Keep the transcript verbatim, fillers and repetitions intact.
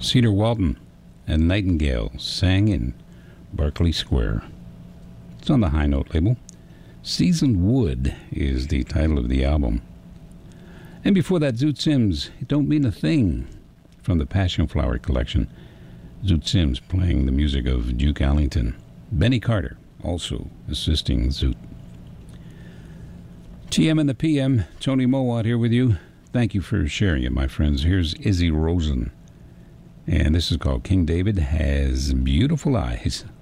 Cedar Walton and Nightingale sang in Berkeley Square. It's on the High Note label. Seasoned Wood is the title of the album. And before that, Zoot Sims, It Don't Mean a Thing, from the Passion Flower collection. Zoot Sims playing the music of Duke Ellington. Benny Carter also assisting Zoot. T M and the P M, Tony Mowat here with you. Thank you for sharing it, my friends. Here's Izzy Rosen. And this is called King David Has Beautiful Eyes.